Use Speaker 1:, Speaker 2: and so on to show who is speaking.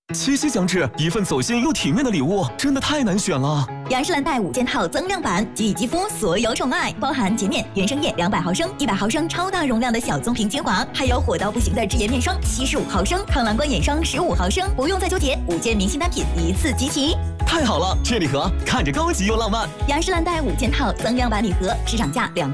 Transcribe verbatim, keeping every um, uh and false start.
Speaker 1: 七夕将至，一份走心又体面的礼物，真的太难选了。
Speaker 2: 雅诗兰黛五件套增量版，给予肌肤所有宠爱，包含洁面原生液两百毫升、一百毫升超大容量的小棕瓶精华，还有火到不行的智颜面霜七十五毫升、抗蓝光眼霜十五毫升，不用再纠结，五件明星单品一次集齐。
Speaker 1: 太好了，这礼盒看着高级又浪漫。
Speaker 2: 雅诗兰黛五件套增量版礼盒市场价两。